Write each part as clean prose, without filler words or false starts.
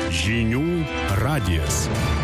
Žinių radijas.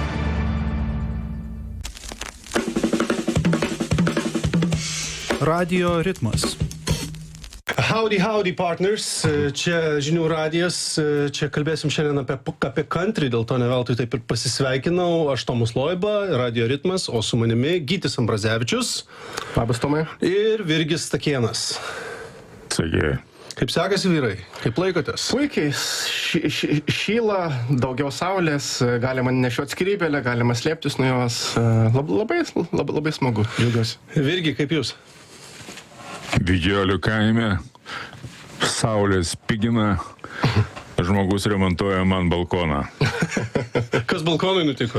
Radio ritmas. Howdy partners, čia Žinių radijas, čia kalbėsim šiandien apie country, dėl to ne veltui taip ir pasisveikinau. Aš Tomas Loiba, Radio ritmas, o su manimi Gytis Ambrazevičius. Labas, Tomai. Ir Virgis Stakėnas. Sveiki. Kaip sekasi, vyrai? Kaip laikotės? Puikiai, šyla, daugiau saulės, galima nešioti skrybėlę, galima slėptis nuo jos. Labai smagu, džiaugiuosi. Virgi, kaip jūs? Vidžiolių kaime saulės pigina, žmogus remontuoja man balkoną. Kas balkonui nutiko?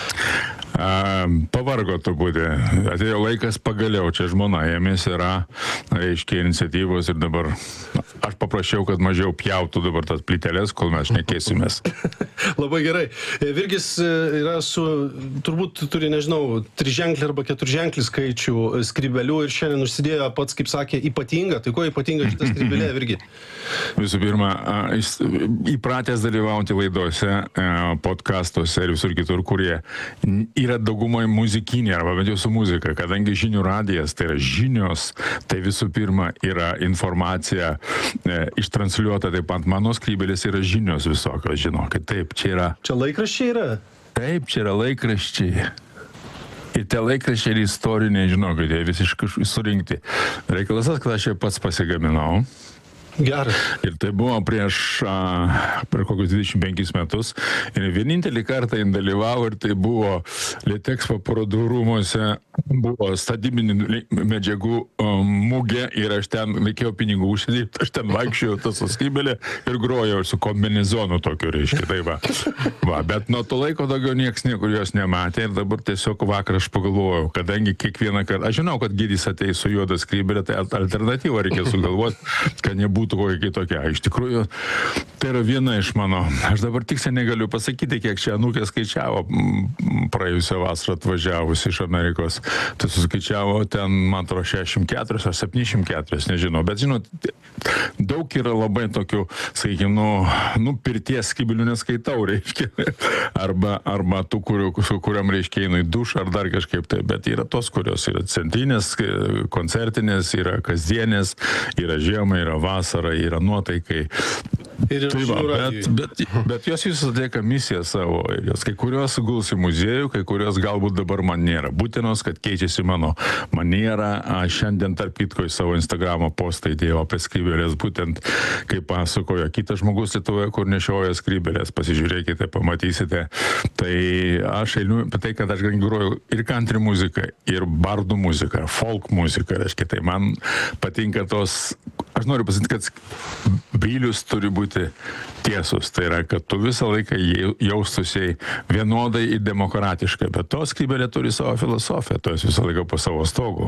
Pavargo truputį. Atėjo laikas pagaliau, čia žmona ėmėsi yra, reiškia, iniciatyvos ir dabar aš paprašiau, kad mažiau pjautų dabar tas plyteles, kol mes šnekėsimės. Labai gerai. Virgis yra turbūt turi, nežinau, 3-ženklį arba 4-ženklį skaičių skrybelių ir šiandien užsidėjo pats, kaip sakė, ypatinga. Tai kuo ypatinga šitą skrybelė, Virgi? Visų pirma, įpratęs dalyvauti laidose, podcastuose ir visur kitur, kurie yra daugumoje muzikinė arba bent jau su muzika, kadangi Žinių radijas tai yra žinios, tai visų pirma yra informacija ištransliuota, taip pat mano skrybelės yra žinios visokios, žinokit, taip, čia yra. Čia laikraščiai yra? Taip, čia yra laikraščiai. Ir tie laikraščiai yra istoriniai, žinokit, jie visiškai surinkti. Reikalas, kad aš jie pats pasigaminau. Geras. Ir tai buvo prieš kokius 25 metus. Ir vienintelį kartą jin dalyvavo ir tai buvo Litexpo parodų rūmuose, buvo statybinių medžiagų mugė ir aš ten reikėjo pinigų užsidirbti. Aš ten vaikščiojau tą skrybelę ir grojau su kombinezonu tokiu, reiškia. Tai va, bet nuo to laiko daugiau nieks niekur jos nematė ir dabar tiesiog vakar aš pagalvojau, kadangi kiekvieną kartą, aš žinau, kad Gydys ateis su juoda skrybelė, tai alternatyvą reikia sugalvoti, kad nebūtų kokia kitokia. Iš tikrųjų, tai yra viena iš mano. Aš dabar tiksliai negaliu pasakyti, kiek čia anūkė skaičiavo praėjusią vasarą atvažiavus iš Amerikos. Tai suskaičiavo ten, man atrodo, 64 ar 74, nežinau. Bet, žinot, daug yra labai tokių, sakykime, pirties skybelių neskaitau, reiškia. Arba tų, su kuriam, reiškia, einu į dušą ar dar kažkaip tai. Bet yra tos, kurios yra centrinės, koncertinės, yra kasdienės, yra žiema, yra vasara, yra nuotaikai. Ir tai va, bet jos visos atlieka misiją savo. Jos kai kurios guls į muziejų, kai kurios galbūt dabar man nėra būtinos, kad keičiasi mano maniera. Šiandien tarp kitko į savo Instagramo postą įdėjau apie skrybelės, būtent kaip pasakojo kitas žmogus Lietuvoje, kur nešioja skrybelės. Pasižiūrėkite, pamatysite. Tai aš einu apie tai, kad aš groju ir country muziką, ir bardų muziką, folk muziką. Reiškia, tai man patinka tos. Aš noriu pasakyti, kad brilius turi būti tiesus. Tai yra, kad tu visą laiką jaustusiai vienodai ir demokratiškai. Bet to skrybelė turi savo filosofiją, tu esi visą laiką po savo stogu.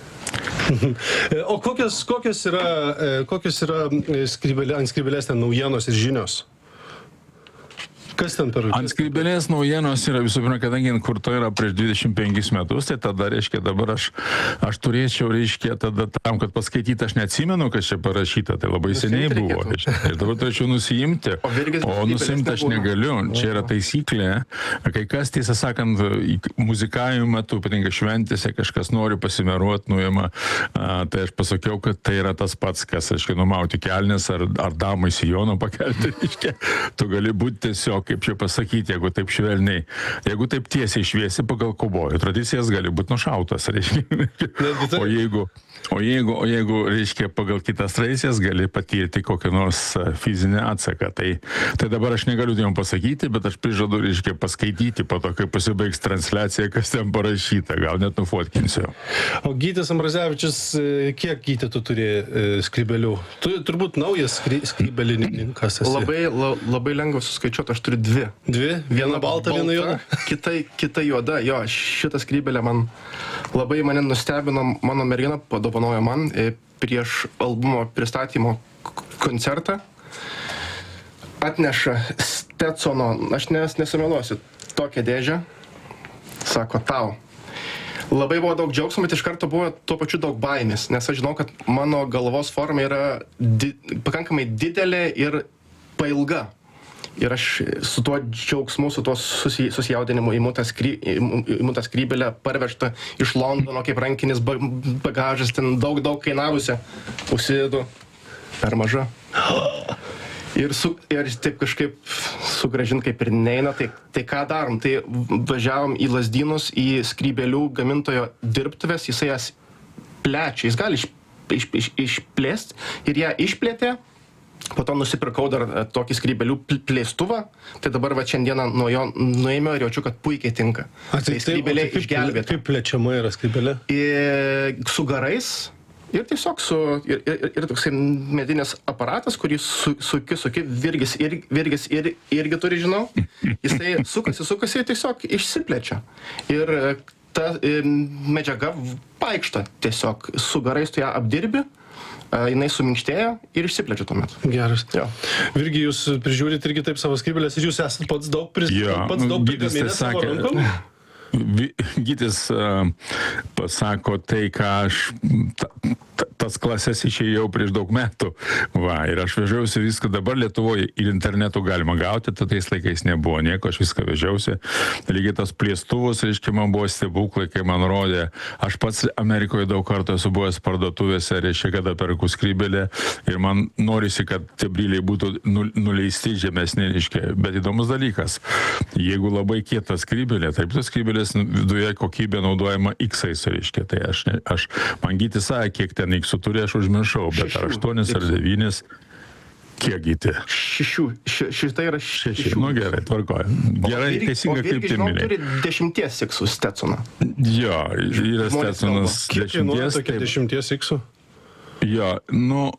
O kokios yra ant skrybelės ten naujienos ir žinios? Kas ten per... Ant skrybelės naujienos yra visų pirma, kadangi kurta yra prieš 25 metus, tai tada, reiškia, dabar aš turėčiau, reiškia, tada tam, kad paskaityti, aš neatsimenu, kas čia parašyta, tai labai seniai buvo. Ir dabar turėčiau nusiimti, o nusiimti aš negaliu. Čia yra taisyklė. Kai kas, tiesą sakant, muzikavimo metu, patinka šventėse, kažkas nori pasimeruoti, nuima, tai aš pasakiau, kad tai yra tas pats, kas, aiškiai, numauti kelnes ar damai sijono pakelti, reiškia. Tu gali būti tiesiog, kaip čia pasakyti, jeigu taip švelniai, jeigu taip tiesiai šviesi pagal kaubojų tradicijas, gali būti nušautas, reiškia. O jeigu, reiškia, pagal kitas tradicijas gali patirti kokią nors fizinę atsaką. Tai dabar aš negaliu jam pasakyti, bet aš prižadu, reiškia, paskaityti po to, kai pasibaigs transliacija, kas ten parašyta, gal net nufotkinsiu. O Gytis Ambrazevičius, kiek, Gyti, tu turi skrybelių? Tu turbūt naujas skrybelininkas esi. Labai lengva suskaičiuoti, aš turiu dvi. Dvi? Viena balta, viena juoda? Kita juoda. Jo, šitą skrybelę mane nustebino, mano mergina padovanojo man prieš albumo pristatymo koncertą. Atneša Stetsono, aš nesumeluosiu, tokią dėžę. Sako, tau. Labai buvo daug džiaugsmo, bet iš karto buvo tuo pačiu daug baimės, nes aš žinau, kad mano galvos forma yra pakankamai didelė ir pailga. Ir aš su tuo džiaugsmu, su tuo susijaudinimu imu tą skrybėlę parvežtą iš Londono, kaip rankinis bagažas, ten daug kainavusi, užsidedu, per maža. Ir taip kažkaip sugrąžint kaip ir neina, tai ką darom? Tai važiavom į Lazdynus, į skrybėlių gamintojo dirbtuvės, jisai jas plečia, jis gali išplėsti ir ją išplėtė, po to nusipirkau dar tokį skrybėlių plėstuvą, tai dabar va šiandieną nuo jo nuėmiau ir jaučiu, kad puikiai tinka. Tai skrybėlė išgelbėta. Kaip plečiama yra skrybėlė? Su garais. Ir tiesiog ir toksai medinis aparatas, kurį suki, virgis irgi turi, žinau, jisai sukasi, tiesiog išsiplečia. Ir ta medžiaga vaikšto tiesiog, su garais tu ją apdirbi, jinai suminkštėja ir išsiplečia tuomet. Geras. Jo. Virgi, jūs prižiūrit irgi taip savo skrybėlės ir jūs esate pats daug prigaminęs savo rankom? Gytis pasako tai, ką aš tas klasės išėjau prieš daug metų. Va, ir aš vežiausi viską, dabar Lietuvoje ir internetu galima gauti, tais laikais nebuvo nieko, aš viską vežiausi. Lygiai tas plėstuvus, reiškia, man buvo stebuklai, kai man rodė. Aš pats Amerikoje daug kartų esu buvęs parduotuvėse, reiškia, kada perku skrybėlę ir man norisi, kad tie bryliai būtų nuleisti žemesnė, reiškia. Bet įdomus dalykas, jeigu labai kieta skrybėlė, taip tas skrybėlės viduje kokybė naudojama X-ais, reiškia. Tai man Gytis sakė, kiek ten X-ų turi, aš užmiršau, bet ar 8 ar 9, kiek Gyti? 6. Šitą yra 6. Nu gerai, tvarkoju. Gerai, teisinga kryptimi. Turi 10 X-ų Stetsoną. Jo, yra Stetsonas 10. Kiek kainuoja tokia 10 X-ų? Jo, nu...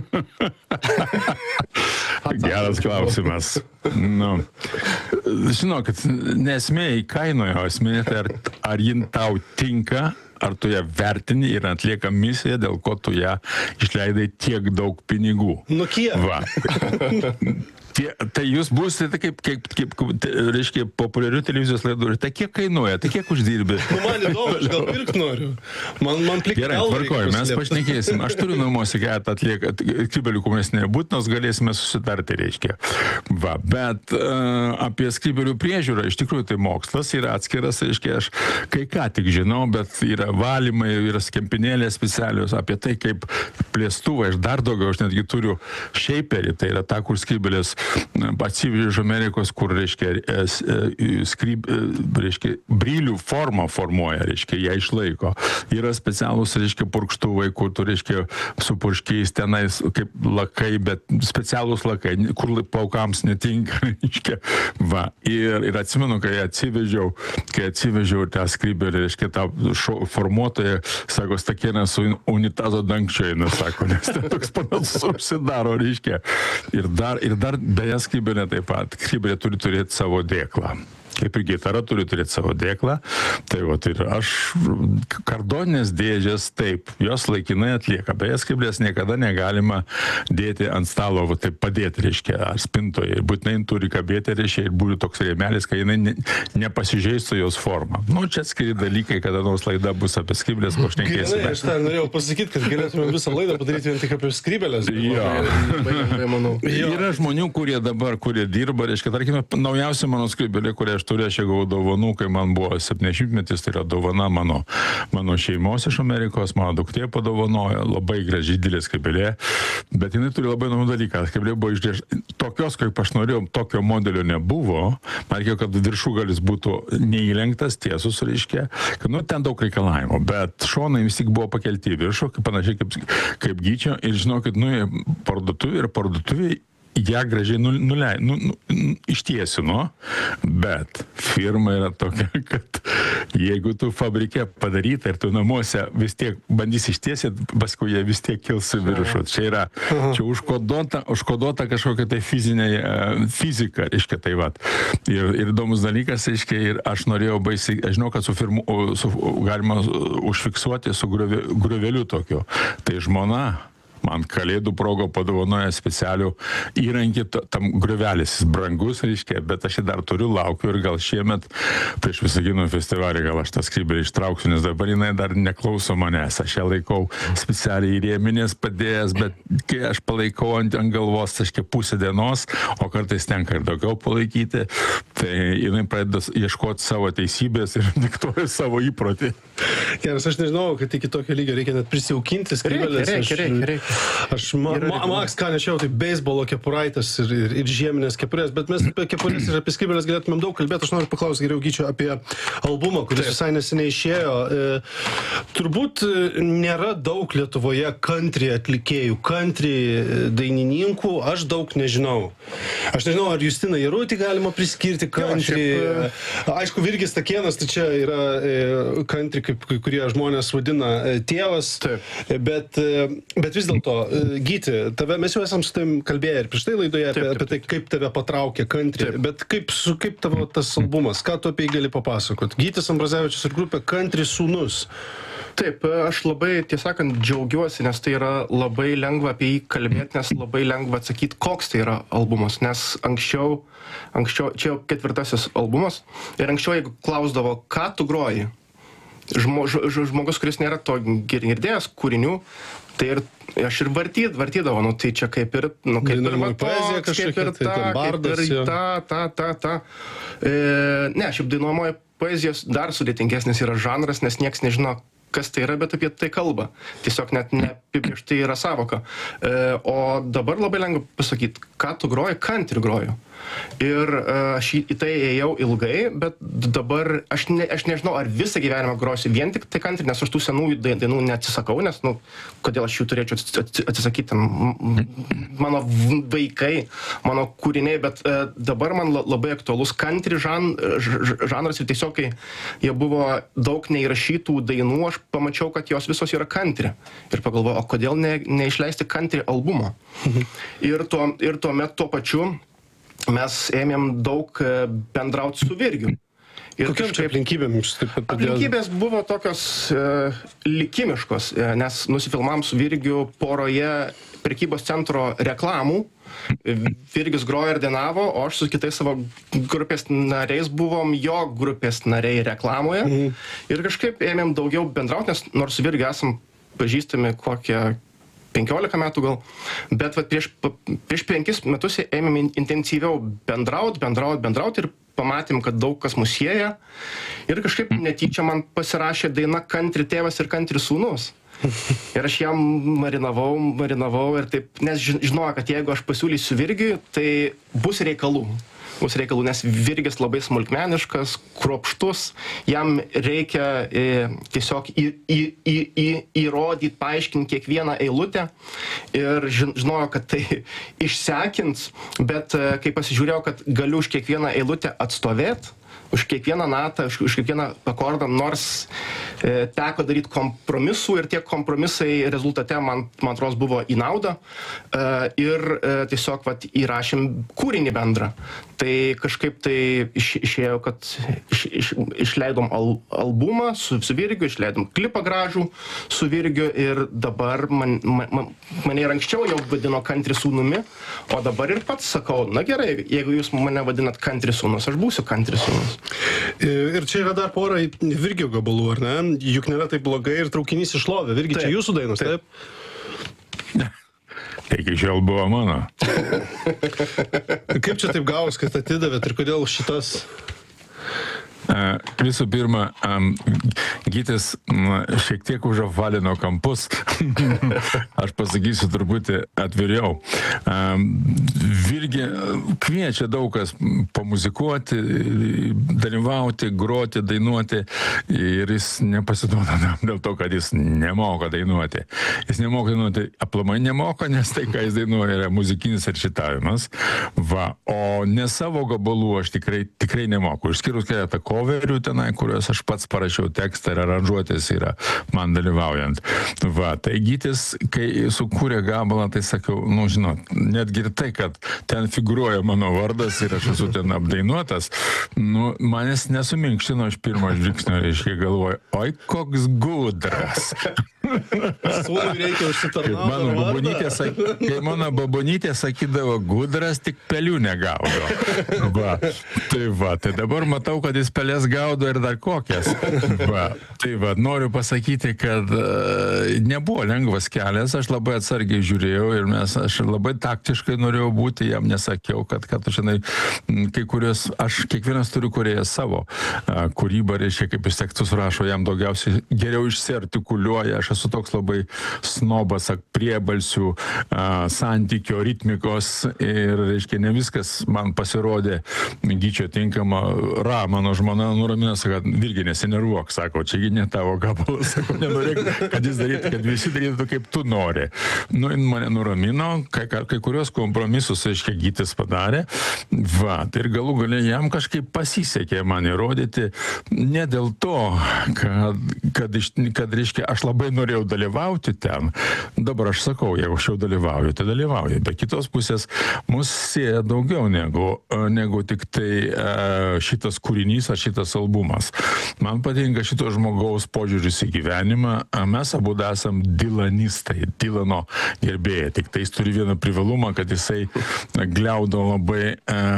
Geras klausimas. Nu, žinokit, nesmė į kainoje, o esmė tai ar jin tau tinka, ar tu ją vertini ir atlieka misiją, dėl ko tu ją išleidai tiek daug pinigų. Nu kiek? Va. Tai jūs būsite kaip reiškia, populiarių televizijos laidų. Tai kiek kainuoja, tai kiek uždirbi? Nu, man įdomu, aš gal pirkt noriu. Man plikti gerai, tvarkoju, mes pašnekėsim. Aš turiu namuose keletą skrybėlių, kurios nebūtinos, galėsime susitarti, reiškia. Va, bet apie skrybėlių priežiūrą, iš tikrųjų, tai mokslas yra atskiras, reiškia, aš kai ką tik žinau, bet yra valymai, yra skempinėlės specialios, apie tai, kaip plėstuvą, aš dar daugiau, aš netgi turiu šeiperį, tai yra ta, kur skrybėlės atsivežė iš Amerikos, kur, reiškia, brylių formą formuoja, reiškia, ją išlaiko. Yra specialūs, reiškia, purkštuvai, kur tu, reiškia, su purškiais tenais, kaip lakai, bet specialūs lakai, kur paukams netinka, reiškia. Va, ir atsimenu, kai atsivežiau tą skrybėlį, reiškia, tą formuotoją, sako, stakėnę su unitazo dangčio, sako, nes ten toks panašus užsidaro, reiškia. Ir dar beje skrybėlė taip pat. Skrybėlė turi turėti savo dėklą. Kaip ir gitara turi turėti savo dėklą. Tai vat ir aš kardoninės dėžės, taip, jos laikinai atlieka. Beje, skrybėlės niekada negalima dėti ant stalo, va, taip padėti, reiškia, ar spintoje. Būtinai turi kabėti, reiškia, ir būtų toks rėmelis, kai jinai nepasižeistų jos formą. Nu, čia atskiri dalykai, kada nors laida bus apie skrybėlės, pašnekėsime. Aš tą norėjau pasakyti, kad galėtume visą laidą padaryti vien tik apie skrybėlės. Yra žmonių, kurie dirba, reiškia, tarkime, naujausia mano skrybėlė, kurią aš gavau dovanų, kai man buvo 70-metis, tai yra dovana mano šeimos iš Amerikos, mano duktė padovanojo, labai graži didelė skrybėlė, bet jinai turi labai įdomų dalyką. Skrybėlė buvo tokios, kaip aš norėjau, tokio modelio nebuvo, man reikėjo, kad viršugalis būtų neįlenktas, tiesus, reiškia, kad, nu, ten daug reikalavimų, bet šonai vis tik buvo pakelti viršų, panašiai kaip Gyčio, ir žinokit, parduotuvė ją gražiai ištiesino, bet firma yra tokia, kad jeigu tu fabrike padaryta ir tu namuose vis tiek bandys ištiesėt, paskui jie vis tiek kils į viršų. Čia užkoduota kažkokia tai fizika, reiškia, tai vat. Ir įdomus dalykas, reiškia, ir aš norėjau baisiai, aš žinau, kad galima užfiksuoti su grioveliu tokiu. Tai žmona man kalėdų progo padovanoja specialių įrankį, tam griovelis, jis brangus, reiškia, bet aš jį dar turiu, laukiu ir gal šiemet prieš Visagino festivalį gal aš tą skrybėlį ištrauksiu, nes dabar jinai dar neklauso manęs, aš ją laikau specialiai įrėminės padėjęs, bet kai aš palaikau ant galvos, taškia pusę dienos, o kartais tenka ir daugiau palaikyti, tai jinai pradeda ieškoti savo teisybės ir diktuoja savo įprotį. Geras, aš nežinau, kad iki tokio lygio reikia net prisijaukinti skrybėlės. Reikia. Aš Max, ką nešiau, tai beisbolo kepuraitės ir žieminės kepurės, bet mes apie kepurės ir apie skrybėlės galėtumėm daug kalbėti. Aš noriu paklausyti geriau Gyčio apie albumą, kuris visai neseniai išėjo. Turbūt nėra daug Lietuvoje country atlikėjų, country dainininkų, aš daug nežinau. Aš nežinau, ar Justiną Jarutį galima priskirti country. Aišku, Virgis Takėnas, tai čia yra country, kaip kurie žmonės vadina tėvas, bet vis dėlto, Gyti, mes jau esam su tavim kalbėję ir prieš tai laidoje apie tai, kaip tave patraukė country, bet kaip tavo tas albumas, ką tu apie jį gali papasakot? Gytis Ambrazevičius ir grupė Country sūnus. Taip, aš labai, tiesąkant, džiaugiuosi, nes tai yra labai lengva apie jį kalbėti, nes labai lengva atsakyti, koks tai yra albumas, nes anksčiau, čia jau 4. albumas, ir anksčiau, jeigu klausdavo, ką tu groji, žmogus, kuris nėra to girdėjęs kūrinių, tai ir aš ir vartydavau, tai čia kaip ir, kaip ir toks, kaip ir ta. Ne, šiaip dainuojamoji poezijos dar sudėtingesnis yra žanras, nes nieks nežino, kas tai yra, bet apie tai kalba. Tiesiog net neapibrėžtai yra savoka. O dabar labai lengva pasakyti, ką tu groji, country groju. Ir aš į tai ėjau ilgai, bet dabar aš nežinau, ar visą gyvenimą grosiu vien tik tai country, nes aš tų senųjų dainų neatsisakau, nes, kodėl aš jų turėčiau atsisakyti, mano vaikai, mano kūriniai, bet dabar man labai aktualus country žanras ir tiesiog, kai jie buvo daug neįrašytų dainų, aš pamačiau, kad jos visos yra country. Ir pagalvojau, o kodėl neišleisti country albumą? Ir tuomet tuo pačiu mes ėmėm daug bendrauti su Virgiu. Kokiam čia aplinkybėm? Aplinkybės buvo tokios likimiškos, nes nusifilmavom su Virgiu poroje prekybos centro reklamų. Virgis grojo ir dainavo, o aš su kitais savo grupės nariais buvom jo grupės nariai reklamoje. Ir kažkaip ėmėm daugiau bendrauti, nes nors su Virgiu esam pažįstami kokią 15 metų gal, bet prieš 5 metus ėmėm intensyviau bendrauti ir pamatėm, kad daug kas mus sieja. Ir kažkaip netyčia man pasirašė daina Country tėvas ir Country sūnus. Ir aš jam marinavau ir taip, nes žinojau, kad jeigu aš pasiūlysiu Virgiui, tai bus reikalų, nes Virgis labai smulkmeniškas, kruopštus, jam reikia tiesiog įrodyti, paaiškinti kiekvieną eilutę ir žinojau, kad tai išsekins, bet kai pasižiūrėjau, kad galiu už kiekvieną eilutę atstovėti, už kiekvieną natą, už kiekvieną akordą, nors teko daryti kompromisų ir tie kompromisai rezultate man atrodo buvo į naudą ir tiesiog įrašėm kūrinį bendrą. Tai kažkaip tai išėjo, kad išleidom albumą su Virgiu, išleidom klipą gražų su Virgiu ir dabar mane ir anksčiau jau vadino Country sūnumi, o dabar ir pats sakau, na gerai, jeigu jūs mane vadinat Country sūnus, aš būsiu Country sūnus. Ir čia yra dar pora Virgio gabalų, ar ne? Juk nėra taip blogai ir traukinys išlovė. Virgi, čia jūsų dainos, taip? Iki šiol buvo mano. Kaip čia taip gavos, kad atidavėt ir kodėl šitas? Visų pirma, Gytis šiek tiek užapvalino kampus. Aš pasakysiu truputį atviriau. Virgi kviečia daug kas pamuzikuoti, dalyvauti, groti, dainuoti ir jis nepasiduoda dėl to, kad jis nemoka dainuoti. Jis nemoka dainuoti, aplamai nemoka, nes tai, ką jis dainuoja, yra muzikinis aršitavimas. O ne savo gabalų aš tikrai nemoku. Išskyrus keletą coverių tenai, kuriuos aš pats parašiau tekstą ir aranžuotės yra man dalyvaujant. Tai Gytis, kai sukūrė gabalą, tai sakiau, žinot, netgi ir tai, kad ten figūruoja mano vardas ir aš esu ten apdainuotas, manęs nesuminkštino iš pirmo žvilgsnio, reiškia galvoju, oi, koks gudras. Sūnui reikia užsitarnauti. Kai mano babonytė sakydavo, gudras tik pelių negaudo. Va, tai dabar matau, kad jis pelės gaudo ir dar kokias. Va, tai va, noriu pasakyti, kad nebuvo lengvas kelias, aš labai atsargiai žiūrėjau ir aš labai taktiškai norėjau būti, jam nesakiau, kad žinai, kai kurios, aš kiekvienas turiu kūrėjas savo kūrybą, reiškia, kaip jis tekstus rašo, jam daugiausiai geriau išsiartikuliuoja, aš esu toks labai snobas, priebalsių, santykio, ritmikos ir, reiškia, ne viskas man pasirodė Gyčio tinkama. Mano žmona nuramina, sako, Virgi, nesinervuok, sako, čiagi ne tavo gabalas, sako, nenorėk, kad jis darytų, kad visi darytų kaip tu nori. Jis mane nuramino, kai kurios kompromisus, reiškia, Gytis padarė. Va, tai ir galų galia jam kažkaip pasisekė man įrodyti, ne dėl to, kad reiškia, aš labai norėjau dalyvauti ten. Dabar aš sakau, jeigu aš jau dalyvauju, tai dalyvauju. Bet kitos pusės mus sieja daugiau negu tik tai šitas kūrinys ar šitas albumas. Man patinka šito žmogaus požiūris į gyvenimą. Mes abu esam Dylanistai, Dylano gerbėjai. Tik tai jis turi vieną privalumą, kad jisai gliaudo labai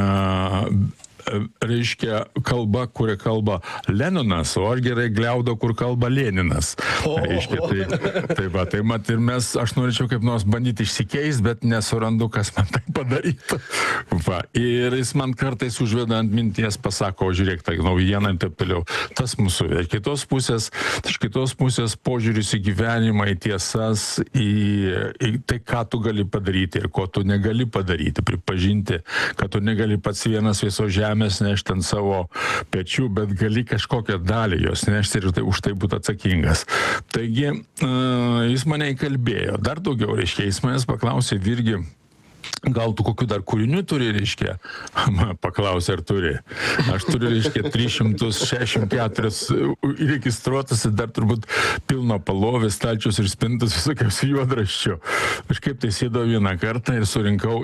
reiškia kalba, kuria kalba Lenonas, o aš gerai gliaudo, kur kalba Leninas. Reiškia, tai mes, aš norėčiau kaip nors bandyti išsikeisti, bet nesurandu, kas man tai padarytų. Va, ir jis man kartais užveda ant minties, pasako, žiūrėk, tai naujieną ir taip toliau. Tas mūsų. Ir iš kitos pusės požiūris į gyvenimą, į tiesas, į tai, ką tu gali padaryti ir ko tu negali padaryti. Pripažinti, kad tu negali pats vienas viso žemės nešti ant savo pečių, bet gali kažkokią dalį jos nešti ir už tai būti atsakingas. Taigi, jis mane įkalbėjo. Dar daugiau, reiškia, jis manęs paklausė, Virgi, gal tu kokių dar kūrinių turi, reiškia? Paklausė, ar turi. Aš turiu, reiškia, 364 registruotas ir dar turbūt pilno palovės, stalčius ir spintas visokiausių juodraščių. Aš kaip tai sėdau vieną kartą ir surinkau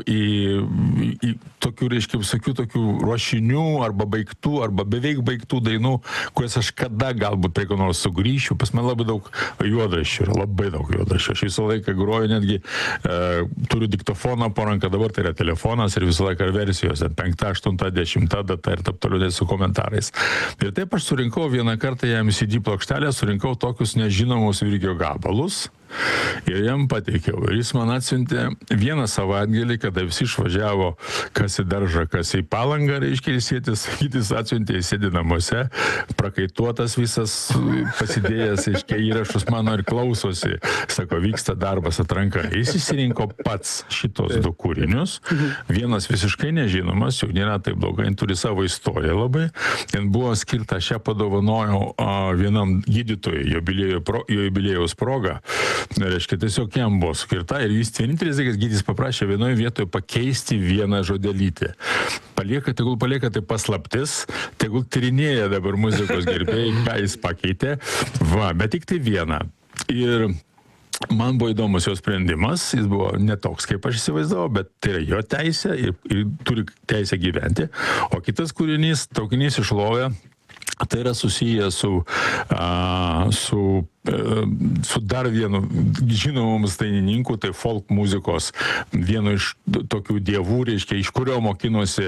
į tokių, reiškia, visokių tokių ruošinių arba baigtų, arba beveik baigtų dainų, kurias aš kada galbūt prie ko nors sugrįšiu. Pas man labai daug juodraščių, labai daug juodraščių. Aš visą laiką groju, netgi turiu diktofoną po ranką, dabar tai yra telefonas ir visą laiką versijose, 5, 8, 10 data ir taip toliau su komentarais. Ir taip aš surinkau vieną kartą jam CD plokštelę, surinkau tokius nežinomus Virgio gabalus ir jam pateikiau. Ir jis man atsiuntė vieną savaitgalį, kada visi išvažiavo, kas į daržą, kas į Palangą, reiškia, jis atsiuntė, jis sėdi namuose, prakaituotas visas, pasidėjęs, reiškia, įrašus mano ir klausosi. Sako, vyksta darbas, atranka. Jis įsirinko pats šitos du kūrinius. Vienas visiškai nežinomas, jau nėra taip blogai, jis turi savo istoriją labai. Jis buvo skirta, šią padovanojau vienam gydytojui, jo jubiliejaus proga. Reiškia, tiesiog jam buvo skirta ir jis vienintelis dalykas, gydytojas paprašė vienoje vietoje pakeisti vieną žodelytį. Tegul palieka tai paslaptis, tegul tyrinėja dabar muzikos gerbėjai, ką jis pakeitė. Va, bet tik tai vieną. Ir man buvo įdomus jo sprendimas, jis buvo netoks, kaip aš įsivaizdavau, bet tai yra jo teisė ir turi teisę gyventi. O kitas kūrinys, Traukinys iš Lovio, tai yra susiję su dar vienu žinomus dainininku, tai folk muzikos, vienu iš tokių dievų, reiškia, iš kurio mokinosi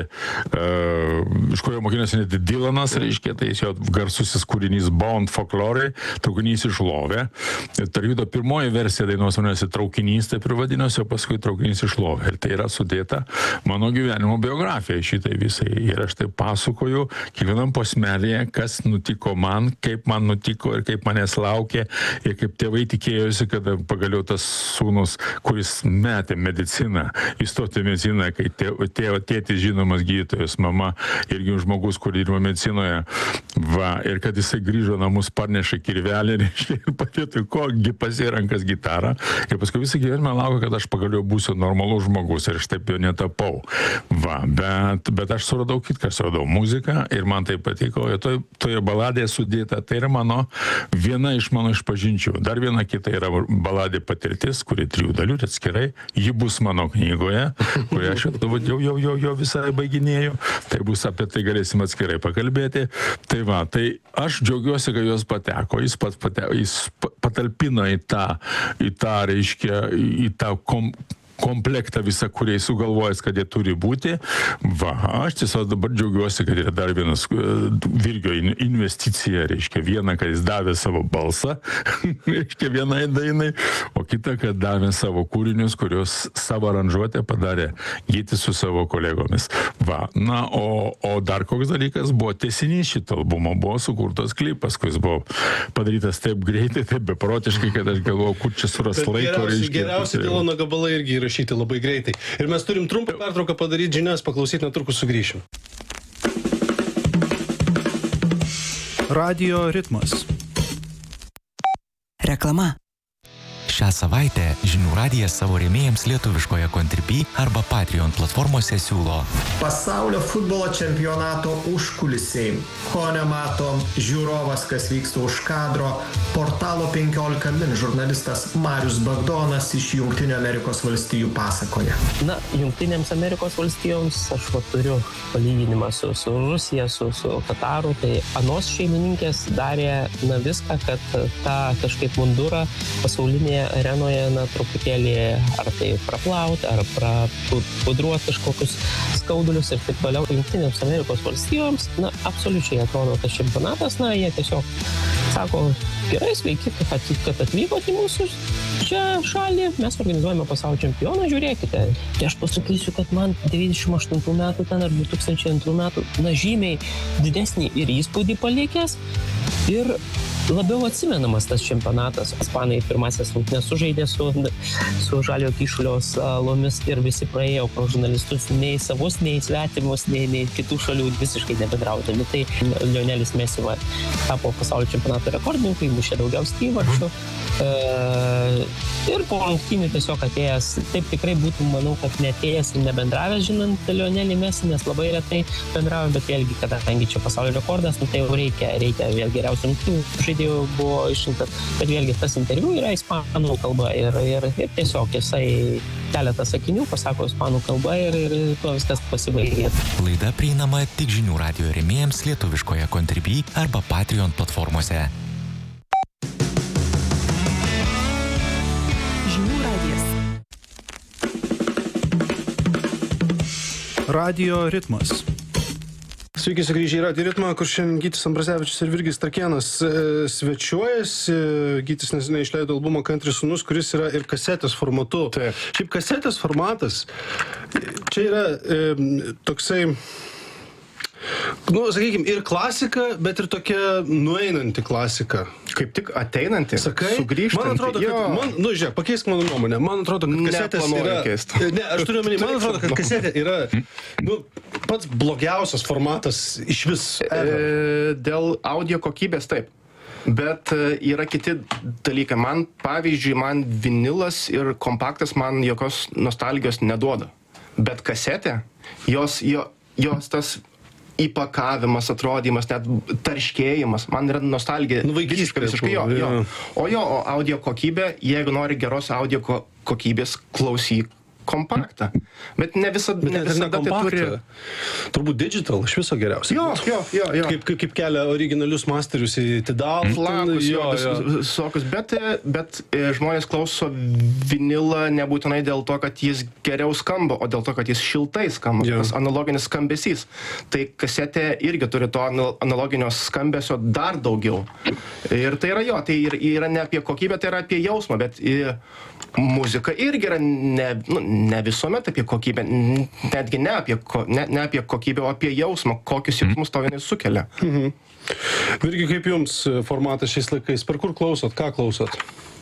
net Dylanas, reiškia, tai jo garsusis kūrinys Bound Folklore, Traukinys iš Lovio. Tarvydo pirmoji versija dainos vadinasi Traukinys, taip ir vadinosi, o paskui Traukinys iš Lovio. Ir tai yra sudėta mano gyvenimo biografija šitai visai. Ir aš tai pasakoju kiekvienam posmelėje, kas nutiko man, kaip man nutiko ir kaip manęs laukė. Ir kaip tėvai tikėjosi, kad pagaliau tas sūnus, kuris metė mediciną, įstoti mediciną, kai tėtis žinomas gydytojas, mama irgi žmogus, kur dirba medicinoje, va, ir kad jisai grįžo namus, parneša kirvelį ir padėtų kogi pasirenkas gitarą. Ir paskui visą gyvenimą laukia, kad aš pagaliau būsiu normalus žmogus ir aš taip jo netapau. Va, bet aš suradau kitką, suradau muziką ir man tai patiko. Ir toje baladėje sudėta, tai yra viena iš mano išpažinčių. Dar viena kita yra baladė Patirtis, kuri 3 dalių atskirai. Ji bus mano knygoje, kurią aš jau visai baiginėjau. Tai bus apie tai galėsim atskirai pakalbėti. Tai va, tai aš džiaugiuosi, kad jos pateko. Jis patalpino į tą reiškia, į tą komplektą visą, kuriai sugalvojęs, kad jie turi būti. Va, aš tiesiog dabar džiaugiuosi, kad yra dar vienas Virgio investicija, reiškia viena, kad jis davė savo balsą, reiškia vienai dainai, o kita, kad davė savo kūrinius, kurios savo aranžuotę padarė Gytis su savo kolegomis. Va, na, o dar koks dalykas buvo tęsinys šito albumo, buvo sukurtas klipas, kuris buvo padarytas taip greitai, taip beprotiškai, kad aš galvojau, kur čia suras laiko. Geriausi Dylono gabalai irgi įrašyti labai greitai. Ir mes turim trumpą pertrauką padaryti, žinias paklausyti, netrukus sugrįšim. Radio ritmas. Reklama. Šią savaitę Žinių radijas savo rėmėjams lietuviškoje Contribui arba Patreon platformose siūlo Pasaulio futbolo čempionato užkulisiai. Ko nemato žiūrovas, kas vyksta už kadro, portalo 15 min žurnalistas Marius Bagdonas iš Jungtinių Amerikos valstijų pasakoja. Na, Jungtinėms Amerikos valstijoms aš turiu palyginimą su Rusija, su Kataru, tai anos šeimininkės darė viską, kad tą kažkaip mundurą pasaulinėje arenoje truputėlį ar tai praplauti, ar pudruoti kažkokius skaudulius ir taip toliau. Jungtinėms Amerikos valstijoms, absoliučiai atrodo tas čempionatas, jie tiesiog sako, gerai, sveiki, kad atvykote į mūsų čia šalį, mes organizuojame pasaulio čempioną, žiūrėkite. Tai aš pasakysiu, kad man 98 metų ten ar 2002 metų, žymiai didesnį ir įspūdį palikęs ir labiau atsimenamas tas čempionatas. Ispanai pirmasias rungtynes sužaidė su Žaliojo Kyšulio salomis ir visi praėjo pro žurnalistus, nei savus, nei svetimus, nei kitų šalių visiškai nebendraudami. Tai Lionelis Messi tapo pasaulio čempionato rekordininku, įmušė daugiausiai įvarčių. Ir po rungtynių tiesiog atėjęs, taip tikrai būtų, manau, kad neatėjęs ir nebendravęs, žinant Lionelį Messi, nes labai retai bendravo, bet vėlgi, kadangi čia pasaulio rekordas, tai jau reikia vėl geriausių rungtynių žaidėjų buvo išrinktas, bet vėlgi tas interviu yra ispanų kalba ir tiesiog jisai keletą sakinių pasako ispanų kalba ir tuo viskas pasibaigė. Laida prieinama tik Žinių radijo rėmėjams lietuviškoje Contribui arba Patreon platformose. Radio ritmas. Sveiki, sugrįžę į Radio ritmą, kur šiandien Gytis Ambrazevičius ir Virgis Trakėnas svečiuojasi. Gytis neseniai išleido albumą Country sūnus, kuris yra ir kasetės formatu. Taip. Šiaip kasetės formatas, čia yra toksai, sakykime, ir klasika, bet ir tokia nueinanti klasika. Kaip tik ateinanti, Sakai? sugrįžtanti. Man atrodo, kad, žiūrėk, pakeisk mano nuomonę. Man atrodo, kad kasetės yra... Ne, aš turiu omeny, man atrodo, kad kasetė yra pats blogiausias formatas iš vis. Dėl audio kokybės taip. Bet yra kiti dalykai. Pavyzdžiui, vinilas ir kompaktas man jokios nostalgijos neduoda. Bet kasetė, jos tas įpakavimas, atrodymas, net tarškėjimas, man yra nostalgija. Visiškai jo. O audio kokybė, jeigu nori geros audio kokybės, klausyk kompaktą. Bet ne visada tai turi... Turbūt digital iš viso geriausia. Jo. Kaip kelia originalius masterius į Tidal. Visokius. Bet žmonės klauso vinilą nebūtinai dėl to, kad jis geriau skamba, o dėl to, kad jis šiltai skamba. Tas analoginis skambesys. Tai kasetė irgi turi to analoginio skambesio dar daugiau. Ir tai yra tai yra ne apie kokybę, tai yra apie jausmą, bet muzika irgi yra ne visuomet apie kokybę, netgi ne apie kokybę, o apie jausmą, kokius jausmus tau jinai sukelia. Virgi, kaip jums formatas šiais laikais? Per kur klausot? Ką klausot?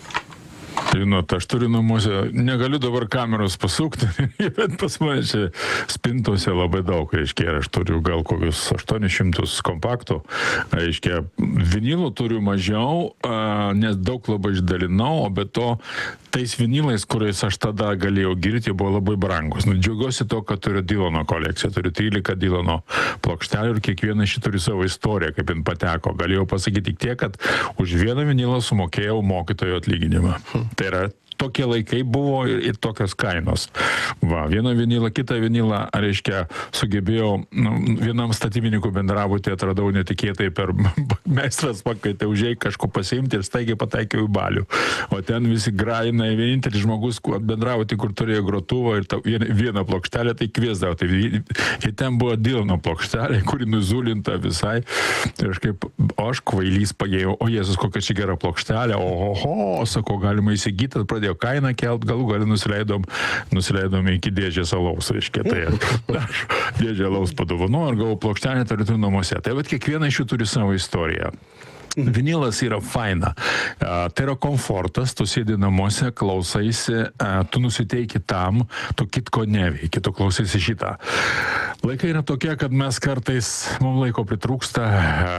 Žinot, aš turiu namuose, negaliu dabar kameros pasukti, bet pas mane čia spintose labai daug, reiškia, aš turiu gal kokius 800 kompaktų, reiškia, vinilų turiu mažiau, nes daug labai išdalinau, o be to tais vinilais, kuriais aš tada galėjau girti, buvo labai brangus. Nu, džiaugiuosi to, kad turiu Dylano kolekciją, turiu 13 Dylano plokštelių ir kiekviena ši turi savo istoriją, kaip jin pateko. Galėjau pasakyti tik tiek, kad už vieną vinilą sumokėjau mokytojo atlyginimą. Tai yra tokie laikai buvo ir tokios kainos. Va, vieną vinilą, kitą vinilą, reiškia, sugebėjau, vienam statybininkų bendrabutį atradau netikėtai per meistras pakvietė užėjai kažko pasiimti ir staigiai pataikiau į balių. O ten visi graina, vienintelis žmogus bendrabutį, kur turėjo grotuvą ir vieną plokštelę, tai kviesdavo. Tai, ir ten buvo Dylano plokštelė, kuri nuzulinta visai. Ir aš kvailys pagėjau, o Jėzus, kokia čia gera plokštelė, oho, sako, galima įsigyti, pradėjau kainą kelt, galų gali nusileidom iki dėžės alaus, reiškia. Tai aš dėžę alaus padovanoju ir gavau plokštelę turėtų namuose. Tai vat kiekviena iš jų turi savo istoriją. Vinilas yra faina. Tai yra komfortas, tu sėdi namuose, klausaisi, tu nusiteiki tam, tu kitko neveiki, tu klausaisi šitą. Laikai yra tokie, kad mes kartais, mums laiko pritrūksta,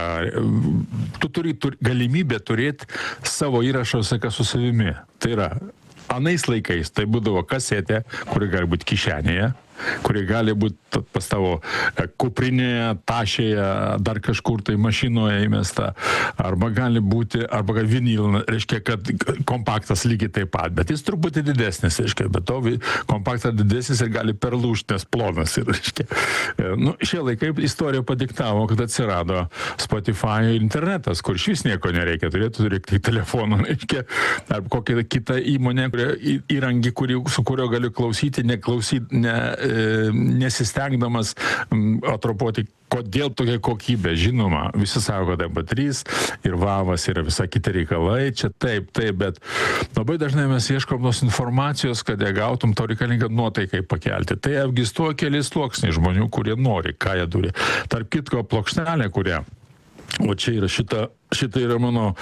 tu turi galimybę turėti savo įrašuose, kas su savimi. Tai yra, anais laikais tai būdavo kasetė, kuri gali būti kišenėje, kuri gali būti pas tavo kuprinėje, tašėje, dar kažkur tai mašinoje įmesta, arba gali būti, arba vinilą, reiškia, kad kompaktas lygiai taip pat, bet jis truputį didesnis, reiškia, bet to kompaktas didesnis ir gali perlūžti, nes plonas, reiškia. Nu, šie laikai istorija padiktavo, kad atsirado Spotify ir internetas, kur šis nieko nereikia, turėtų tik telefoną, reiškia, arba kokią kitą įmonę, įrangį, su kurio galiu klausyti, nesistengdamas atropoti, kodėl tokia kokybė. Žinoma, visi sako, kad MP3 ir vavas yra visai kiti reikalai, čia taip, bet labai dažnai mes ieškom tos informacijos, kad ją gautum, to reikalinga nuotaikai pakelti. Tai egzistuoja keli sluoksniai žmonių, kurie nori, ką jie turi. Tarp kitko, plokštelė, kurią, o čia yra šita yra mano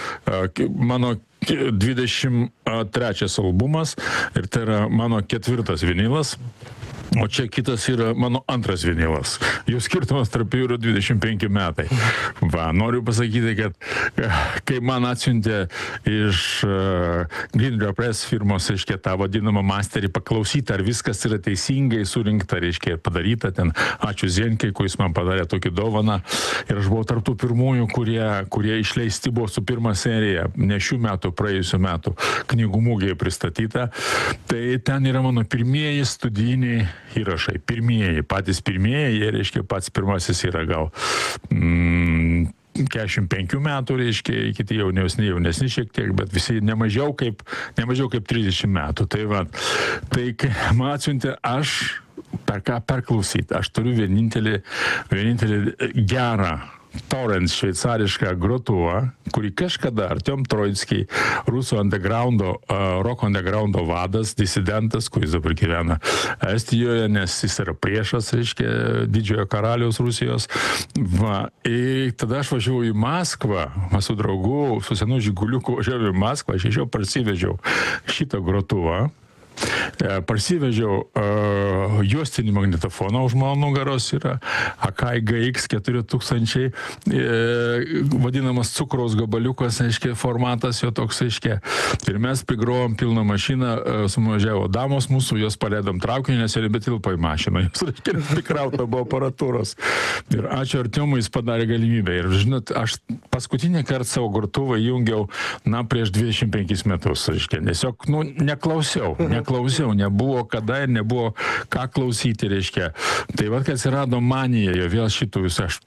23 albumas ir tai yra mano 4 vinilas. O čia kitas yra mano 2 vinilas. Jų skirtumas tarp jų yra 25 metai. Va, noriu pasakyti, kad kai man atsiuntė iš Greendraw Press firmos, reiškia, tą vadinamą masterį paklausyti, ar viskas yra teisingai surinkta, reiškia, padaryta ten. Ačiū Zienkai, kuris man padarė tokį dovaną. Ir aš buvau tarp tų pirmųjų, kurie išleisti buvo su pirma serija, ne šių metų, praėjusių metų knygų mugėje pristatyta. Tai ten yra mano pirmieji studijiniai įrašai. Patys pirmieji, jie, reiškia, pats pirmasis yra gal 45 metų, reiškia, kiti jaunesni šiek tiek, bet visi nemažiau kaip 30 metų. Tai va, tai kai man atsiuntė, aš per ką perklausyti, aš turiu vienintelį gerą Torrents šveicarišką grotuvą, kurį kažkada Artiom Troickiai, rusų undergroundo, rock undergroundo vadas, disidentas, kuris dabar gyvena Estijoje, nes jis yra priešas, reiškia, didžiojo karaliaus Rusijos. Va, ir tada aš važiavau į Maskvą, su draugu, su senu žiguliuku važiavau į Maskvą, aš iš jo parsivežiau šitą grotuvą. Parsivežiau juostinį magnetofoną, už mano nugaros yra Akai GX 4000, vadinamas cukraus gabaliukas, aiškiai, formatas jo toks, aiškiai. Ir mes prigrojom pilną mašiną, sumažiavo damos mūsų, jos paleidom traukinį, nes jie nebetilpo į mašiną, jos reiškia, prikrauta buvo aparatūros. Ir ačiū Artiomui, jis padarė galimybę. Ir žinot, aš paskutinį kartą savo grotuvą jungiau, prieš 25 metus, aiškiai. Tiesiog, neklausiau, nebuvo kada ir nebuvo ką klausyti, reiškia. Tai va, kai atsirado manija, jo vėl šitų visą, aš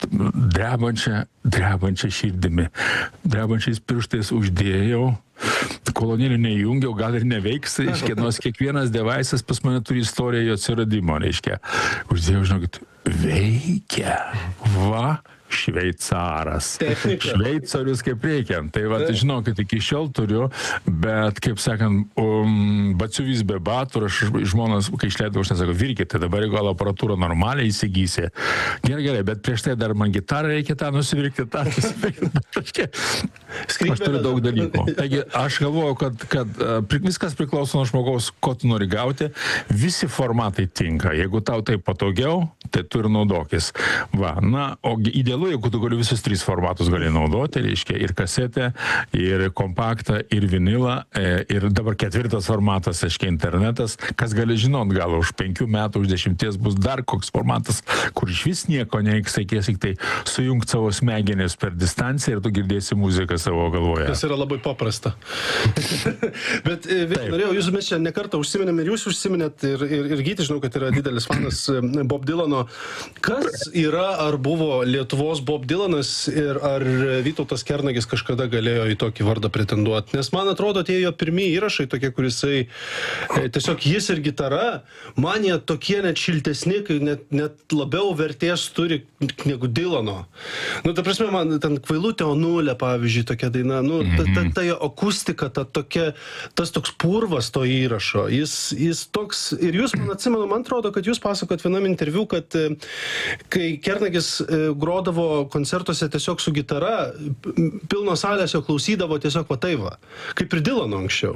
drebančią širdimi, drebančiais pirštais uždėjau, kolonėlių neįjungiau, gal ir neveiks, reiškia, nors kiekvienas devaisas pas mane turi istoriją jo atsiradimo, reiškia. Uždėjau, žinokit, veikia, va, šveicaras. Šveicarius kaip reikia. Tai va, žinokit, iki šiol turiu, bet, kaip sakant, batsiuvis be batų, ir aš žmonas, kai išleidau, aš nesakau, virkit, tai dabar gal aparatūrą normaliai įsigysi. Gerai, bet prieš tai dar man gitarą reikia tą nusivirkti, tą nusivirkti. Aš turiu daug dalykų. Taigi, aš galvoju, kad viskas priklauso nuo žmogaus, ko tu nori gauti. Visi formatai tinka. Jeigu tau tai patogiau, tai tu ir naudokis. Va, o idealu, jeigu tu gali visus 3 formatus gali naudoti, reiškia ir kasetę, ir kompaktą, ir vinilą, ir dabar 4 formatas, reiškia internetas, kas gali žinot, gal už 5 metų, už 10 bus dar koks formatas, kur iš vis nieko nereiks, reikės tik tai sujungti savo smegenis per distanciją ir tu girdėsi muziką savo galvoje. Tas yra labai paprasta. Bet norėjau, jūs mes čia nekartą užsiminėm ir jūs užsiminėt ir Gyti, žinau, kad yra didelis fanas Bob Dylano. Kas yra ar buvo Lietuvos Bob Dylanas ir ar Vytautas Kernagis kažkada galėjo į tokį vardą pretenduoti? Nes man atrodo, tie jo pirmi įrašai tokie, kur jisai tiesiog jis ir gitara, man jie tokie net šiltesni, kai net labiau vertės turi negu Dylano. Nu, ta prasme, man ten Kvailutė Onulė, pavyzdžiui, tokia daina, nu, ta jo akustika, tas toks purvas to įrašo, jis toks, ir jūs, man atsimenu, man atrodo, kad jūs pasakot vienam interviu, kad kai Kernagis grodavo koncertuose tiesiog su gitara, pilnos salės jo klausydavo tiesiog va taip va, kaip ir Dylano anksčiau.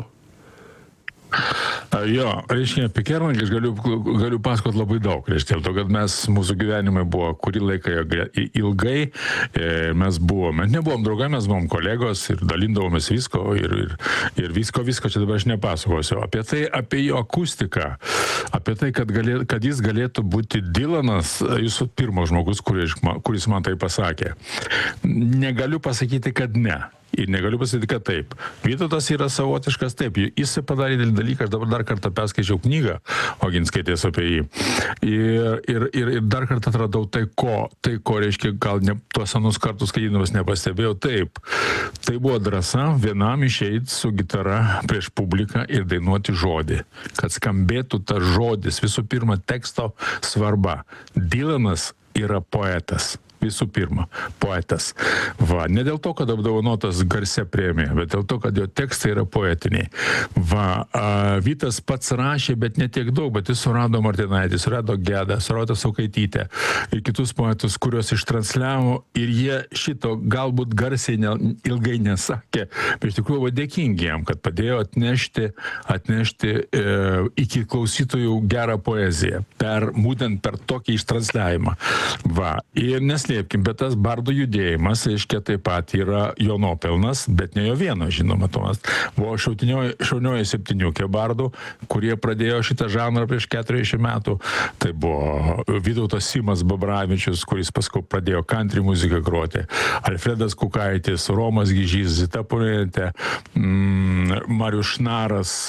Jo, reiškia, apie Kernagį aš galiu pasakot labai daug, reiškia, to, kad mūsų gyvenimai buvo kurį laiką ilgai, mes nebuvom draugai, mes buvom kolegos ir dalindavomės visko ir visko čia dabar aš nepasakosiu. Apie jo akustiką, apie tai, kad jis galėtų būti Dylanas, jūsų pirmas žmogus, kuris man tai pasakė. Negaliu pasakyti, kad ne. Ir negaliu pasakyti, kad taip. Vytautas yra savotiškas taip. Jis padarė didelį dalyką, aš dabar dar kartą perskaičiau knygą, Oginskaitės apie jį. Ir dar kartą atradau tai, ko reiškia, gal tuos senus kartus skaitydamas nepastebėjau. Taip. Tai buvo drąsa vienam išeiti su gitara prieš publiką ir dainuoti žodį. Kad skambėtų tas žodis, visų pirma, teksto svarba. Dylanas yra poetas. Visų pirma, poetas. Va, ne dėl to, kad apdovanotas garsia premija, bet dėl to, kad jo tekstai yra poetiniai. Va, Vytas pats rašė, bet ne tiek daug, bet jis surado Martinaitį, surado Gedą, surado Saukaitytę ir kitus poetus, kuriuos ištransliavo ir jie šito galbūt garsiai ilgai nesakė, bet iš tikrųjų buvo dėkingi jam, kad padėjo atnešti iki klausytojų gerą poeziją, būtent per tokį ištransliavimą. Va, ir neslėpkim, bet tas bardų judėjimas, aiškiai, taip pat yra jo nuopelnas, bet ne jo vieno, žinoma, Tomas. Buvo šaunioji 7 bardų, kurie pradėjo šitą žanrą prieš 40 metų. Tai buvo Vytautas Simas Babravičius, kuris paskui pradėjo country muziką groti, Alfredas Kukaitis, Romas Gižys, Zita Purėtė, Marius Šnaras,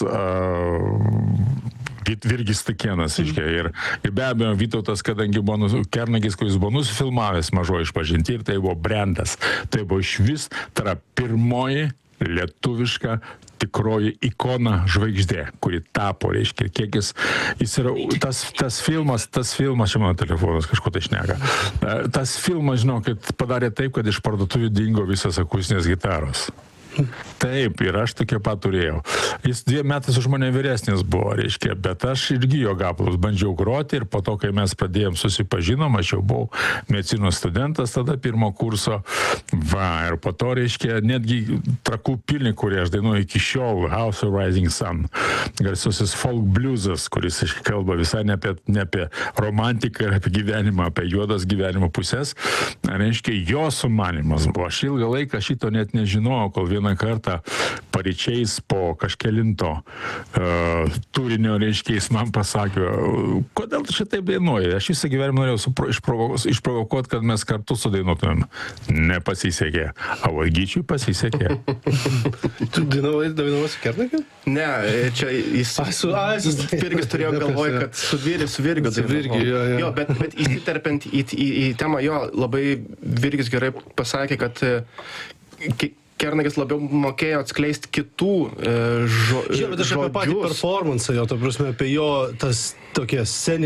Virgis Stakėnas, ir be abejo Vytautas, kadangi buvo Kernagis, kuris buvo nusifilmavęs Mažoji išpažinti, ir tai buvo brendas. Tai buvo išvis, tai yra pirmoji lietuviška tikroji ikona žvaigždė, kuri tapo, reiškia, kiek jis yra, tas filmas, čia mano telefonas kažko tai šneka, tas filmas, žinokit, padarė taip, kad iš parduotuvių dingo visas akustinės gitaros. Taip, ir aš tokia pat turėjau. Jis 2 metais už mane vyresnis buvo, reiškia, bet aš irgi jo gabalus bandžiau groti ir po to, kai mes pradėjom susipažinom, aš jau buvau medicinos studentas tada 1 kurso, va, ir po to, reiškia, netgi Trakų pilnį, kurį aš dainuoju iki šiol, House of Rising Sun, garsusis folk bluesas, kuris kalba visai ne apie romantiką ir apie gyvenimą, apie juodas gyvenimo pusės, reiškia, jo sumanimas buvo. Aš ilgą laiką šito net nežinojau, kol vieną kartą paryčiais po kažkelinto turinio, reiškia, jis man pasakė, kodėl tu šitaip dainuoji? Aš visą gyvenimą norėjau išprovokuoti, kad mes kartu sudainuotumėm. Nepasisekė. O Gyčiui pasisekė. Tu dainavai su Kernagiu? Ne, čia jis Virgis turėjo galvoj, kad su Virgiu dainuoju. Jo, bet įsiterpiant į temą, jo, labai Virgis gerai pasakė, kad Kernagis labiau mokėjo atskleisti kitų žodžius. Bet aš apie patį performansą jo, to prasme, apie jo tas tokia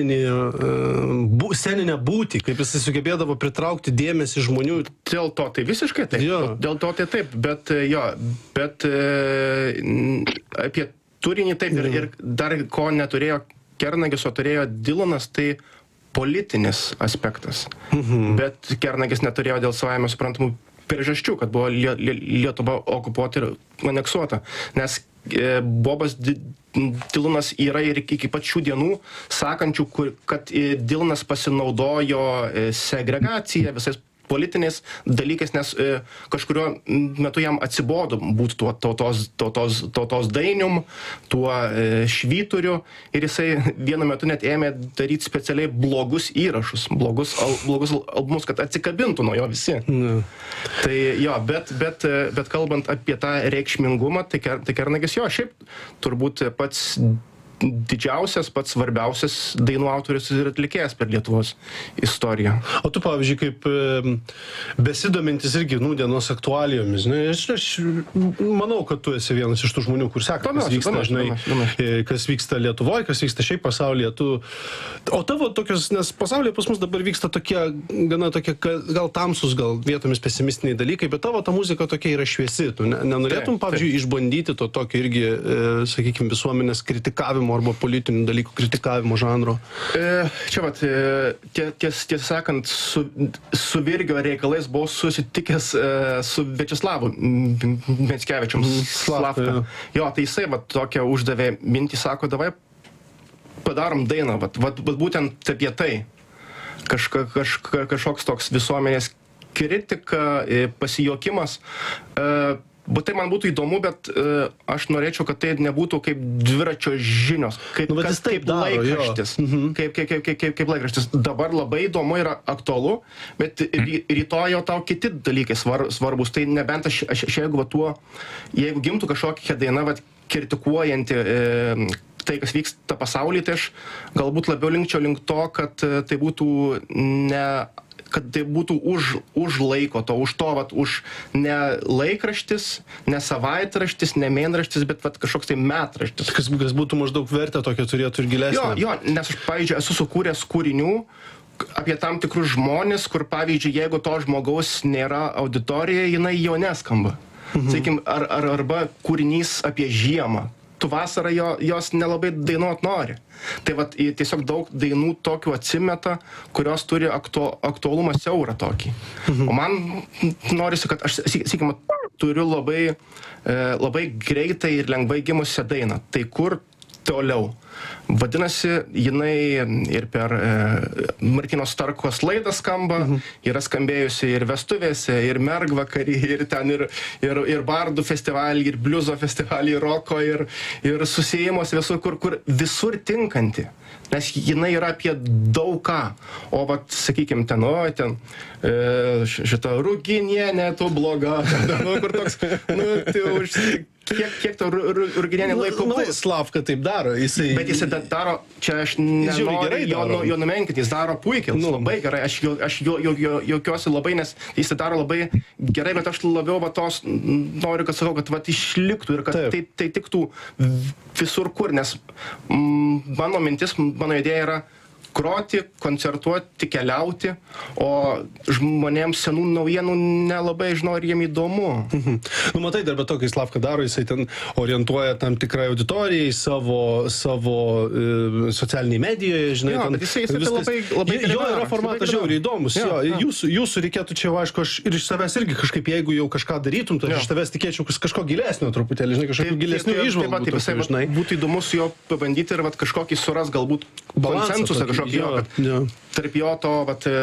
sceninę būtį, kaip jis sugebėdavo pritraukti dėmesį žmonių. Dėl to tai visiškai taip. Dėl to tai taip, bet apie turinį taip ir dar ko neturėjo Kernagis, o turėjo Dylanas, tai politinis aspektas. Bet Kernagis neturėjo dėl savaime suprantamų priežasčių, kad buvo Lietuva okupuota ir aneksuota. Nes Bobas Dylanas yra ir iki pat šių dienų sakančių, kad Dylanas pasinaudojo segregaciją, visais politiniais dalykais, nes kažkurio metu jam atsibodo būti tautos dainium, tuo švyturiu ir jisai vienu metu net ėmė daryti specialiai blogus įrašus, blogus albumus, kad atsikabintų nuo jo visi. Tai jo, bet kalbant apie tą reikšmingumą, tai Kernagis jo, šiaip turbūt pats didžiausias, pats svarbiausias dainų autorius ir atlikėjas per Lietuvos istoriją. O tu, pavyzdžiui, kaip besidomintis irgi nūdienos aktualijomis, aš manau, kad tu esi vienas iš tų žmonių, kur seka, kas vyksta, kas vyksta Lietuvoje, kas vyksta šiaip pasaulyje. O tavo tokios, nes pasaulyje pas mus dabar vyksta tokie, gana tokie, gal tamsus, gal vietomis pesimistiniai dalykai, bet tavo ta muzika tokia yra šviesi. Tu nenorėtum, pavyzdžiui, išbandyti to tokio irgi, sakykime, visuomenės kritikavimo arba politinių dalykų kritikavimo žanro? Čia vat, tiesą sakant, su Virgio reikalais buvau susitikęs su Viačeslavu Mickevičium Slavka. Jo, tai jisai vat tokią uždavė mintį, sako, davai padarom dainą, vat būtent apie tai. Kažkoks toks visuomenės kritika, pasijuokimas. Bet tai man būtų įdomu, bet aš norėčiau, kad tai nebūtų kaip dviračio žinios, kaip laikraštis. Kaip laikraštis. Dabar labai įdomu yra aktualu, bet rytoj jau tau kiti dalykai svarbus. Tai nebent aš jeigu gimtų kažkokia daina, kritikuojanti tai, kas vyksta pasaulyje, tai aš galbūt labiau linkčiau link to, kad tai būtų kad tai būtų už laiko to, už ne laikraštis, ne savaitraštis, ne mėnraštis, bet kažkoks tai metraštis. Kas būtų maždaug vertę tokią turėtų ir gilesnę. Jo, nes aš, pavyzdžiui, esu sukūręs kūrinių apie tam tikrus žmonės, kur, pavyzdžiui, jeigu to žmogaus nėra auditorija, jinai jo neskamba. Sakykim, arba kūrinys apie žiemą. Tu vasarą jos nelabai dainuot nori. Tai tiesiog daug dainų tokių atsimeta, kurios turi aktualumą siaurą tokį. O man norisi, kad aš, sakykime, turiu labai greitai ir lengvai gimusią dainą. Tai kur toliau? Vadinasi, jinai ir per Martyno Starkos laidą skamba, yra skambėjusi ir vestuvėse, ir mergvakarį, ir ten ir bardų festivalį, ir bliuzo festivalį, ir roko, ir susėjimus visur, kur visur tinkanti. Nes jinai yra apie daug ką. O sakykime, ten šitą Ruginienė, tu bloga, kur toks, kiek to Ruginienė laiko bus. Slavka taip daro, Bet jisai daro, čia aš nenoriu jo numenkinti, jis daro puikiai, labai gerai, aš jokiuosi labai, nes jisai daro labai gerai, bet aš labiau noriu, kad sakau, kad išliktų ir kad tai tiktų visur kur, nes mano mintis, mano idėja yra groti, koncertuoti, keliauti, o žmonėms senų naujienų nelabai žinau, ar jiem įdomu. Matai, dar be to, kai Slavka daro, jisai ten orientuoja tam tikrai auditorijai savo socialiniai medijoje, žinai. Jo, bet jisai labai jo yra formatas žiauriai įdomus. Jūsų reikėtų čia, aišku, aš ir iš savęs irgi kažkaip, jeigu jau kažką darytum, tai iš savęs tikėčiau kažko gilesnio truputėlį, žinai, kažkokių gilesnių įžvalgų. Visai būtų įdomu su jo pabandyti ir kažkokį suras galbūt konsensusą kažkokį. Tarp jo to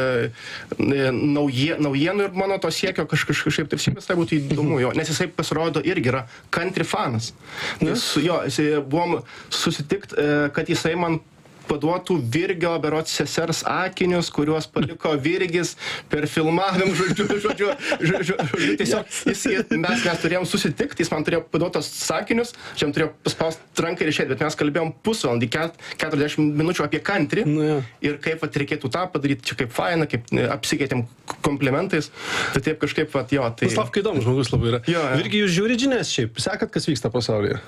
naujienų ir mano to siekio kažkaip taip visai būtų įdomu jo, nes jisai pasirodo irgi yra country fanas. Jisai buvom susitikt, kad jisai man paduotų Virgio berods sesers akinius, kuriuos paliko Virgis per filmavimą, žodžiu, tiesiog mes turėjom susitikti, jis man turėjo paduotos sakinius, čia turėjo paspausti ranką ir išėti, bet mes kalbėjom pusvalandį, 40 minučių apie country ir kaip reikėtų tą padaryti, čia kaip faina, kaip apsikeitėm komplimentais, tai taip kažkaip tai... Slavka įdomus žmogus labai yra. Virgi, jūs žiūrit žinias šiaip, sekat, kas vyksta pasaulyje?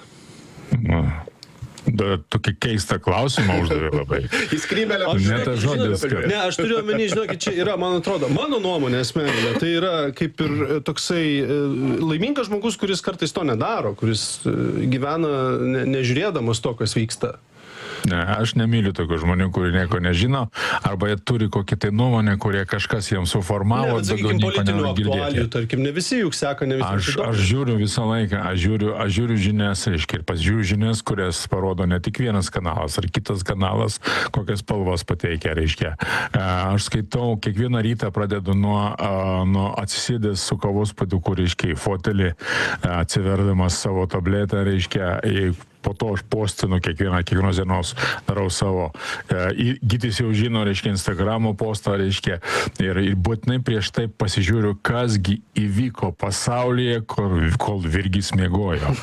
Tokį keistą klausimą uždavė labai. Įskrybelę. Ne tas žodis. Ne, aš turiu omeny, žinokit, čia yra, man atrodo, mano nuomonė asmeninė, tai yra kaip ir toksai laimingas žmogus, kuris kartais to nedaro, kuris gyvena nežiūrėdamas to, kas vyksta. Ne, aš nemyliu tokių žmonių, kurie nieko nežino, arba jie turi kokį tai nuomonę, kurie kažkas jiems suformavo, daugiau nieko nenori girdėti. Tarkim, ne visi juk seka, ne visi. Aš žiūriu visą laiką, aš žiūriu žinias, reiškia, ir pasižiūriu žinias, kurias parodo ne tik vienas kanalas, ar kitas kanalas, kokias spalvas pateikia, reiškia. Aš skaitau, kiekvieną rytą pradedu nuo atsisėdęs su kavos puoduku, reiškia, į fotelį, atsiverdamas savo tabletę, reiškia, po to aš postinu kiekvienos dienos, darau savo. Gytis jau žino, reiškia, Instagramo postą, reiškia, ir būtinai prieš tai pasižiūriu, kasgi įvyko pasaulyje, kol Virgis miegojo.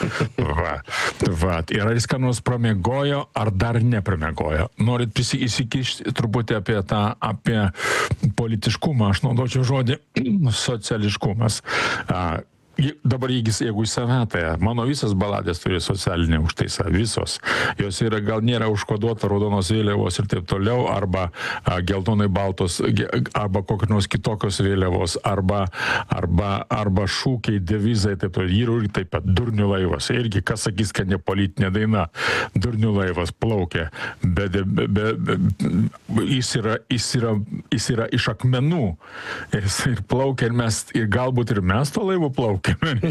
Va. Ir ar jis ką nors pramiegojo, ar dar nepramiegojo. Norit įsikišti truputį apie politiškumą, aš naudočiau žodį sociališkumas. Dabar jeigu į save, tai mano visas baladės turi socialinį užtaisą, visos. Jos yra, gal nėra užkoduota raudonos vėliavos ir taip toliau, arba geltonai baltos, arba kokios nors kitokios vėliavos, arba šūkiai, devizai, taip toliau. Ir taip pat Durnių laivas. Irgi, kas sakys, kad ne politinė daina, Durnių laivas plaukia, bet jis yra iš akmenų. Ir plaukia, ir galbūt ir mes to laivo plaukia.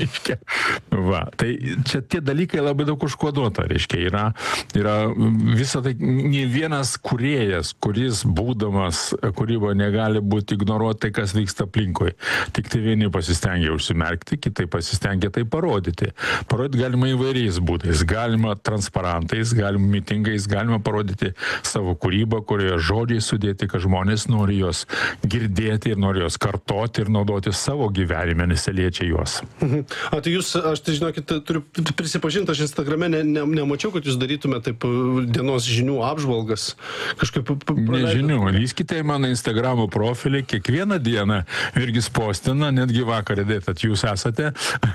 Va, tai čia tie dalykai labai daug užkoduota, reiškia, yra visą tai, ne vienas kūrėjas, kuris būdamas kūryboje negali būti ignoruoti tai, kas vyksta aplinkui. Tik tai vieni pasistengia užsimerkti, kitai pasistengia tai parodyti. Parodyti galima įvairiais būdais, galima transparantais, galima mitingais, galima parodyti savo kūrybą, kurioje žodžiai sudėti, kad žmonės nori jos girdėti ir nori jos kartoti ir naudoti savo gyvenime, nesiliečia juos. Tai jūs, aš tai žinokit, turiu prisipažinti, aš Instagrame nemačiau, kad jūs darytume taip dienos žinių apžvalgas. Kažkaip Nežinių, lyskite į mano Instagramo profilį, kiekvieną dieną Virgis postina, netgi vakarą dėtat, jūs esate.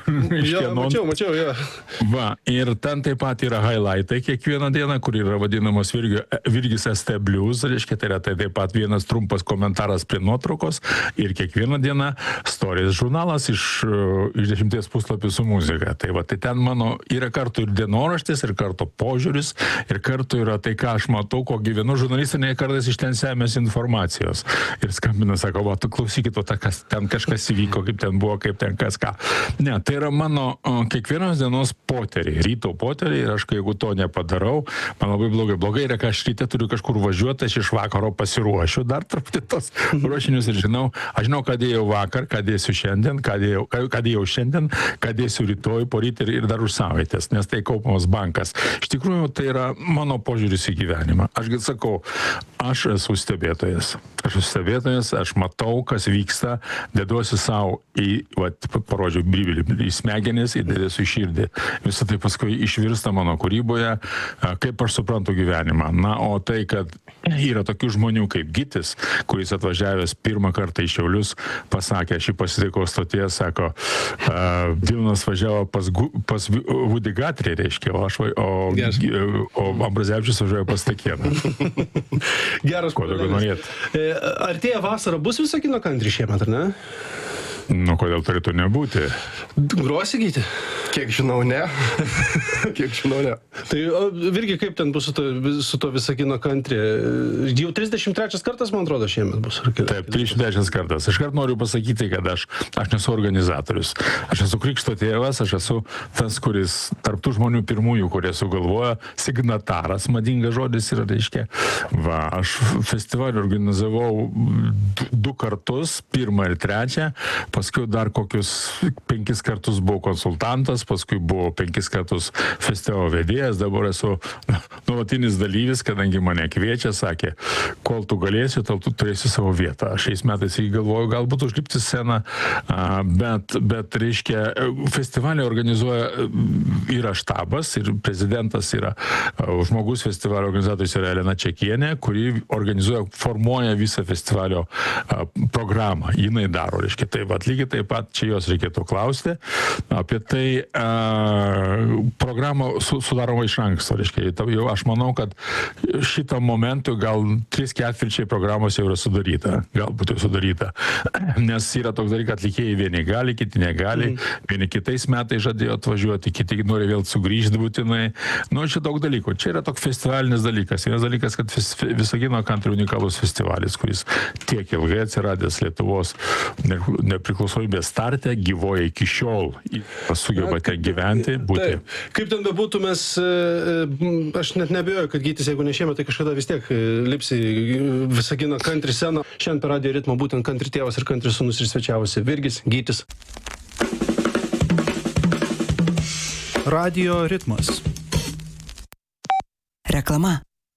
Mačiau, ja. Va, ir ten taip pat yra highlightai kiekvieną dieną, kur yra vadinamas Virgis ST Blues, reiškia, tai yra taip pat vienas trumpas komentaras prie nuotraukos ir kiekvieną dieną stories žurnalas iš 10 puslapių su muzika. Tai va, tai ten mano yra kartu ir dienoraštis, ir kartu požiūris, ir kartu yra tai, ką aš matau, ko gyvenu, žurnalistai kartais iš ten semės informacijos. Ir skambina, sako, va, tu klausykit, ten kažkas įvyko, kaip ten buvo, kaip ten kas ką. Ne, tai yra mano kiekvienos dienos poteriai, ryto poteriai, ir aš, jeigu to nepadarau, man labai blogai yra, kad aš ryte turiu kažkur važiuoti, aš iš vakaro pasiruošiu, dar truputį tos ruošinius ir žinau, ką dėjau vakar, ką dėsiu šiandien, ką dėjau šiandien, ką dėsiu rytoj, poryt ir dar už savaitės, nes tai kaupamas bankas. Iš tikrųjų, tai yra mano požiūris į gyvenimą. Aš sakau, aš esu stebėtojas. Aš matau, kas vyksta, deduosi savo parodžiau bribilį, į smegenis, įdėsiu į širdį. Visą tai paskui išvirsta mano kūryboje, kaip aš suprantu gyvenimą. Na, o tai, kad yra tokių žmonių kaip Gytis, kuris atvažiavęs pirmą kartą į Šiaulius, pasakė, aš jį pasitikau stotyje, sako, Dilanas važiavo pas Woody Guthrie, reiškia, o Ambrazevičius važiavo pas Stakėną. Geras kolegas. Artėja vasara, bus viso kino country šiemet, ar ne? Nu, kodėl turėtų nebūti? Grosi, Gyti? Kiek žinau, ne. Tai, Virgi, kaip ten bus su to visą kino country? Jau 33 kartas, man atrodo, šiemet bus. Taip, 33 kartas. Aš kart noriu pasakyti, kad aš nesu organizatorius. Aš esu krikšto tėvas, aš esu tas, kuris tarptų žmonių pirmųjų, kurie sugalvoja, signataras, madingas žodis yra, reiškia. Va, aš festivalį organizavau 2 kartus, 1 ir 3. Paskui dar kokius 5 kartus buvau konsultantas, paskui buvau 5 kartus festivalio vedėjas, dabar esu nuolatinis dalyvis, kadangi mane kviečia, sakė, kol tu galėsi, tol tu turėsi savo vietą. Šiais metais galvoju, galbūt užlipti sceną, bet reiškia, festivalį organizuoja yra štabas ir prezidentas yra, žmogus festivalio organizatorius yra Elena Čekienė, kuri formuoja visą festivalio programą. Jinai daro, reiškia, tai va, pat, lygiai taip pat čia jos reikėtų klausti. Apie tai programą sudaroma iš anksto, reiškia. Jau aš manau, kad šitą momentu gal 3/4 programos jau yra sudaryta, galbūt jau sudaryta. Nes yra toks dalykas, atlikėjai vieni gali, kiti negali, vieni kitais metais žadėjo atvažiuoti, kiti nori vėl sugrįžti būtinai. Nu, čia daug dalykų. Čia yra toks festivalinis dalykas. Vienas dalykas, kad Visagino country unikalus festivalis, kuris tiek ilgai atsiradęs Lietuvos nepriklausomybės starte, gyvoja iki šiol. Sugeba ten gyventi, būti. Taip. Kaip ten bebūtų, aš net neabejoju, kad Gytis, jeigu ne šiemet, tai kažkada vis tiek lipsi Visagino country sceną. Šiandien per Radio Ritmą būtent country tėvas ir country sūnus ir svečiavosi Virgis, Gytis. Radio Ritmas. Reklama.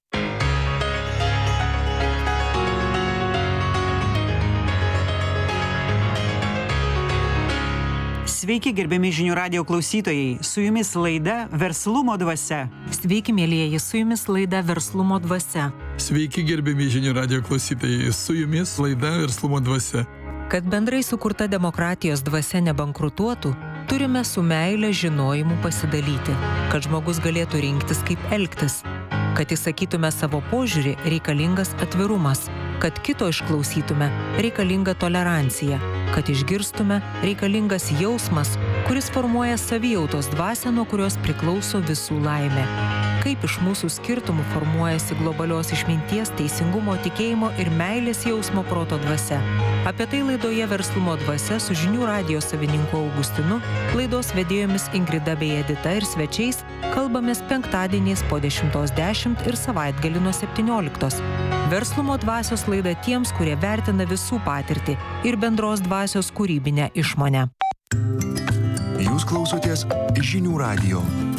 Sveiki, gerbiami žinių radijo klausytojai. Su jumis laida Verslumo dvasia. Sveiki, mielieji, su jumis laida Verslumo dvasia. Sveiki, gerbiami žinių radijo klausytojai. Su jumis laida Verslumo dvasia. Kad bendrai sukurta demokratijos dvasia nebankrutuotų, turime su meile žinojimu pasidalyti, kad žmogus galėtų rinktis, kaip elgtis. Kad įsakytume savo požiūrį, reikalingas atvirumas. Kad kito išklausytume, reikalinga tolerancija. Kad išgirstume, reikalingas jausmas, kuris formuoja savijautos dvasią, nuo kurios priklauso visų laimė. Kaip iš mūsų skirtumų formuojasi globalios išminties, teisingumo, tikėjimo ir meilės jausmo proto dvasia. Apie tai laidoje Verslumo dvasia su žinių radijo savininku Augustinu, laidos vedėjomis Ingrida bei Edita ir svečiais kalbamės penktadieniais po 10:10 ir savaitgalį nuo 17. Verslumo dvasios laida tiems, kurie vertina visų patirtį ir bendros dvasios kūrybinę išmonę. Jūs klausotės žinių radijo.